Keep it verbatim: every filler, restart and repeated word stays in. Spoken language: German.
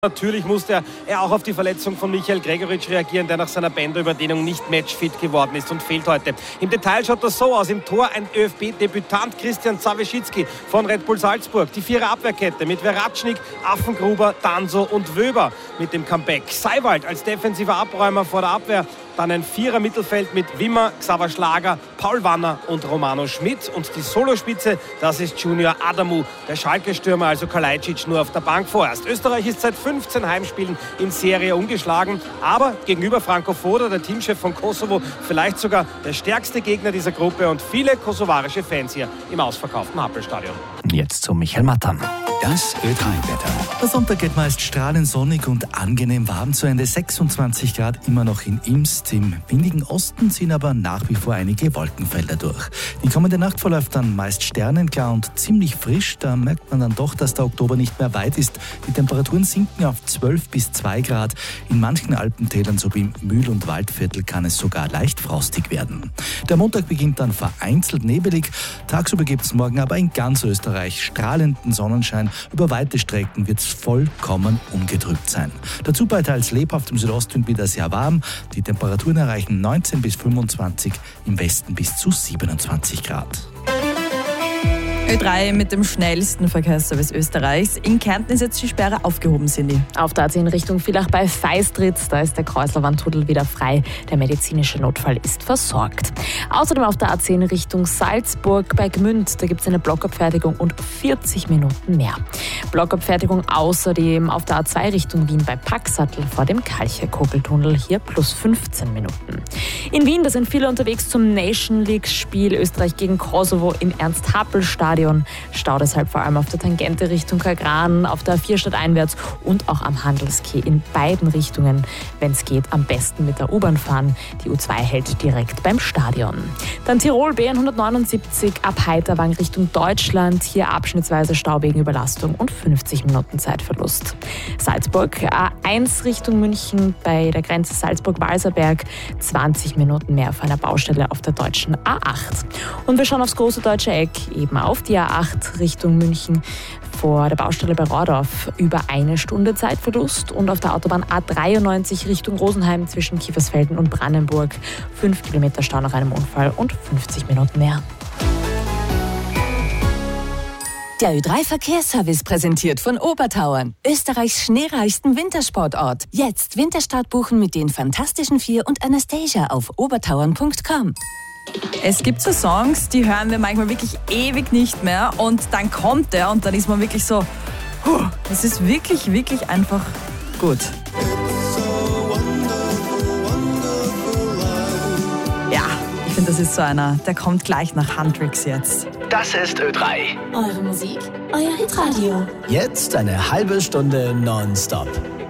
Natürlich musste er auch auf die Verletzung von Michael Gregoritsch reagieren, der nach seiner Bänderüberdehnung nicht matchfit geworden ist und fehlt heute. Im Detail schaut das so aus. Im Tor ein ÖFB-Debütant Christian Zawischicki von Red Bull Salzburg. Die Vierer-Abwehrkette mit Veratschnik, Affengruber, Danso und Wöber mit dem Comeback. Seiwald als defensiver Abräumer vor der Abwehr. Dann ein Vierer-Mittelfeld mit Wimmer, Xaver Schlager, Paul Wanner und Romano Schmidt. Und die Solospitze, das ist Junior Adamu. Der Schalke-Stürmer, also Kalajdzic, nur auf der Bank vorerst. Österreich ist seit fünfzehn Heimspielen in Serie ungeschlagen. Aber gegenüber Franco Foda, der Teamchef von Kosovo, vielleicht sogar der stärkste Gegner dieser Gruppe. Und viele kosovarische Fans hier im ausverkauften Happelstadion. Jetzt zu Michael Mattern. Das Ö drei Wetter. Der Sonntag geht meist strahlend sonnig und angenehm warm zu Ende. sechsundzwanzig Grad immer noch in Imst. Im windigen Osten ziehen aber nach wie vor einige Wolkenfelder durch. Die kommende Nacht verläuft dann meist sternenklar und ziemlich frisch. Da merkt man dann doch, dass der Oktober nicht mehr weit ist. Die Temperaturen sinken auf zwölf bis zwei Grad. In manchen Alpentälern, so wie im Mühl- und Waldviertel, kann es sogar leicht frostig werden. Der Montag beginnt dann vereinzelt nebelig. Tagsüber gibt es morgen aber in ganz Österreich strahlenden Sonnenschein. Über weite Strecken wird es vollkommen ungetrübt sein. Dazu bei teils lebhaftem Südostwind wieder sehr warm. Die Temperaturen erreichen neunzehn bis fünfundzwanzig, im Westen bis zu siebenundzwanzig Grad. Ö drei mit dem schnellsten Verkehrsservice Österreichs. In Kärnten ist jetzt die Sperre aufgehoben, Cindy. Auf der A zehn Richtung Villach bei Feistritz, da ist der Kreuzlerwandtunnel wieder frei. Der medizinische Notfall ist versorgt. Außerdem auf der A zehn Richtung Salzburg bei Gmünd, da gibt es eine Blockabfertigung und vierzig Minuten mehr. Blockabfertigung außerdem auf der A zwei Richtung Wien bei Packsattel vor dem Kalcher-Kogeltunnel, hier plus fünfzehn Minuten. In Wien, da sind viele unterwegs zum Nation League-Spiel Österreich gegen Kosovo im Ernst-Happel-Stadion. Stau deshalb vor allem auf der Tangente Richtung Kagran, auf der A vier stadteinwärts und auch am Handelskeh in beiden Richtungen. Wenn es geht, am besten mit der U-Bahn fahren. Die U zwei hält direkt beim Stadion. Dann Tirol B hundertneunundsiebzig ab Heiterwang Richtung Deutschland. Hier abschnittsweise Stau wegen Überlastung und fünfzig Minuten Zeitverlust. Salzburg A eins Richtung München bei der Grenze Salzburg-Walserberg. zwanzig Minuten mehr auf einer Baustelle auf der deutschen A acht. Und wir schauen aufs große deutsche Eck, eben auf die A acht Richtung München vor der Baustelle bei Rohrdorf. Über eine Stunde Zeitverlust. Und auf der Autobahn A dreiundneunzig Richtung Rosenheim zwischen Kiefersfelden und Brandenburg. Fünf Kilometer Stau nach einem Unfall und fünfzig Minuten mehr. Der Ö drei Verkehrsservice präsentiert von Obertauern, Österreichs schneereichsten Wintersportort. Jetzt Winterstart buchen mit den Fantastischen Vier und Anastasia auf obertauern punkt com. Es gibt so Songs, die hören wir manchmal wirklich ewig nicht mehr und dann kommt der und dann ist man wirklich so, huh, das ist wirklich, wirklich einfach gut. Ja, ich finde, das ist so einer, der kommt gleich nach Handrix jetzt. Das ist Ö drei. Eure Musik, euer Hitradio. Jetzt eine halbe Stunde nonstop.